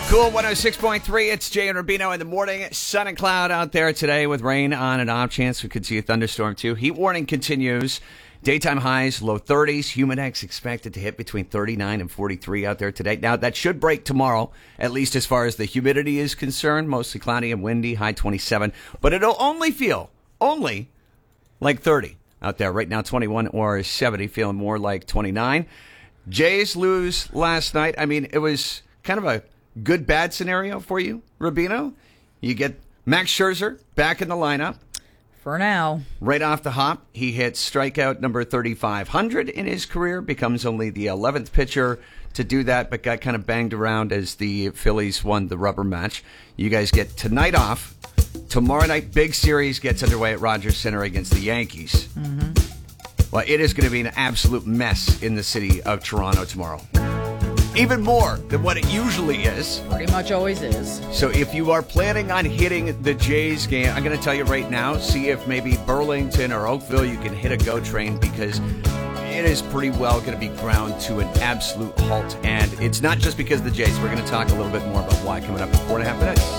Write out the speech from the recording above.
Cool 106.3. It's Jay and Rubino in the morning. Sun and cloud out there today with rain on and off. Chance we could see a thunderstorm too. Heat warning continues. Daytime highs, low 30s. Humidex expected to hit between 39 and 43 out there today. Now, that should break tomorrow, at least as far as the humidity is concerned. Mostly cloudy and windy, high 27. But it'll only feel like 30 out there. Right now, 21 or 70, feeling more like 29. Jays lose last night. I mean, it was kind of a good-bad scenario for you, Rubino. You get Max Scherzer back in the lineup. For now. Right off the hop, he hits strikeout number 3,500 in his career, becomes only the 11th pitcher to do that, but got kind of banged around as the Phillies won the rubber match. You guys get tonight off. Tomorrow night, big series gets underway at Rogers Center against the Yankees. Mm-hmm. Well, it is going to be an absolute mess in the city of Toronto tomorrow. Even more than what it usually is. Pretty much always is. So if you are planning on hitting the Jays game, I'm going to tell you right now, see if maybe Burlington or Oakville you can hit a GO train, because it is pretty well going to be ground to an absolute halt. And it's not just because of the Jays. We're going to talk a little bit more about why coming up in 4.5 minutes.